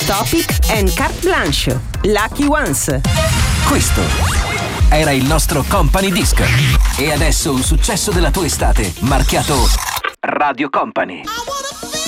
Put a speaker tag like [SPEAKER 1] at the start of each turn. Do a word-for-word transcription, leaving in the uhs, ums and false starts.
[SPEAKER 1] Topic and Carte Blanche, Lucky Ones.
[SPEAKER 2] Questo era il nostro Company Disc. E adesso un successo della tua estate, marchiato Radio Company.